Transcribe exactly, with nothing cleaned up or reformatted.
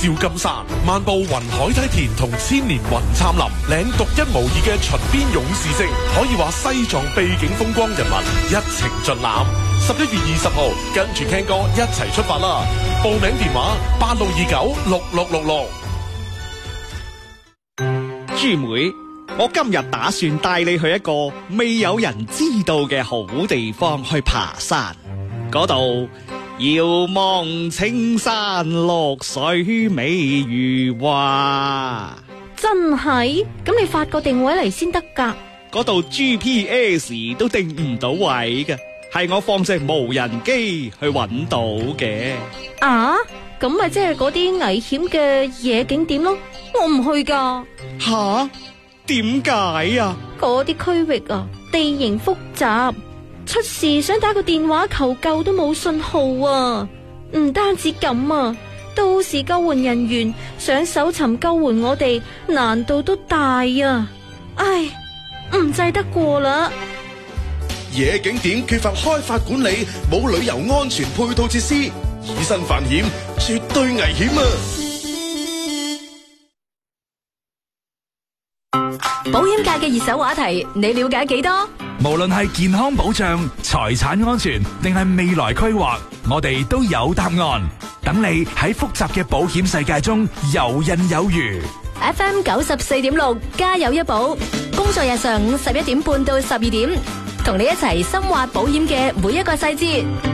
金山，漫步雲海梯田同千年雲杉林，領獨一無二嘅秦邊勇士聲，可以話西藏秘境風光人文一程盡覽。十一月二十號，跟住聽歌一齊出發啦！報名電話八六二九六六六六。 豬妹，我今日打算帶你去一個未有人知道嘅好地方去爬山，嗰度遙望青山綠水美如畫。 真係？咁你發個定位嚟先得噶。 嗰度 G P S 都定唔到位嘅，係我放隻無人機去揾到嘅。 啊？咁咪即係嗰啲危險嘅野景點咯？我唔去噶。 吓？點解啊？ 嗰啲區域啊，地形複雜，出事想打個電話求救都冇信號啊！唔單止咁啊，到時救援人員想搜尋救援我哋，難度都大啊！唉，唔制得過啦。 野景點缺乏開發管理，冇旅遊安全配套設施，以身犯險，絕對危險啊！ 保險界嘅熱手話題，你了解幾多？ 無論係健康保障、財產安全，定係未來規劃，我哋都有答案。等你喺複雜嘅保險世界中游刃有餘。 F M 九十四點六，家有一保，工作日上午十一點半到十二點，同你一齊深挖保險嘅每一個細節。